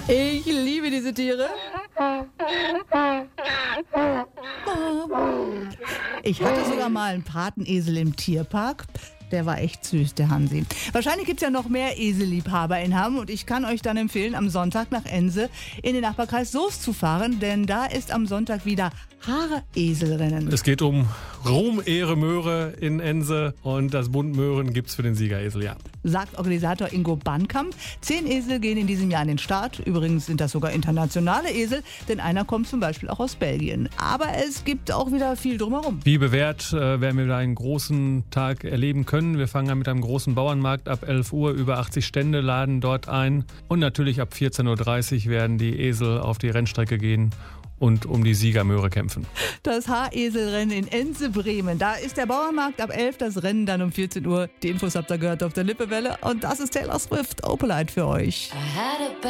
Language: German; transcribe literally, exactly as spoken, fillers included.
Ich liebe diese Tiere. Ich hatte sogar mal einen Patenesel im Tierpark. Der war echt süß, der Hansi. Wahrscheinlich gibt es ja noch mehr Eselliebhaber in Hamm und ich kann euch dann empfehlen, am Sonntag nach Ense in den Nachbarkreis Soest zu fahren, denn da ist am Sonntag wieder Haareselrennen. Es geht um Ruhm, Ehre, Möhre in Ense und das Bund Möhren gibt's für den Siegeresel, ja. Sagt Organisator Ingo Bannkamp. Zehn Esel gehen in diesem Jahr an den Start. Übrigens sind das sogar internationale Esel, denn einer kommt zum Beispiel auch aus Belgien. Aber es gibt auch wieder viel drumherum. Wie bewährt äh, werden wir da einen großen Tag erleben können. Wir fangen an mit einem großen Bauernmarkt ab elf Uhr. Über achtzig Stände laden dort ein. Und natürlich ab vierzehn Uhr dreißig werden die Esel auf die Rennstrecke gehen und um die Siegermöhre kämpfen. Das Haareselrennen in Ense, Bremen. Da ist der Bauernmarkt ab elf, das Rennen dann um vierzehn Uhr. Die Infos habt ihr gehört auf der Lippewelle. Und das ist Taylor Swift, Opalite für euch.